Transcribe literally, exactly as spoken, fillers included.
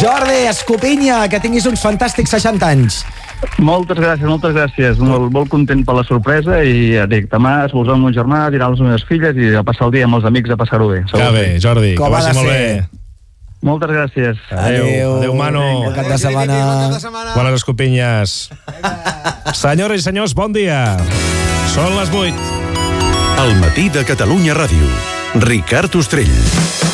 Jordi Escopinya, que tinguis uns fantàstics seixanta anys. Moltes gràcies, moltes gràcies. Molt, molt content per la sorpresa i ja dic, demà esmorzar amb mon germà, dinar les meves filles i a passar el dia amb els amics a passar-ho bé. Que bé, Jordi, Com que ha de vagi molt ser. bé. Moltes gràcies. Adéu. Adéu, Manu. Bon cap de setmana. Bones escopinyes. Senyores i senyors, bon dia. Són les vuit. El matí de Catalunya Ràdio. Ricard Ostrell.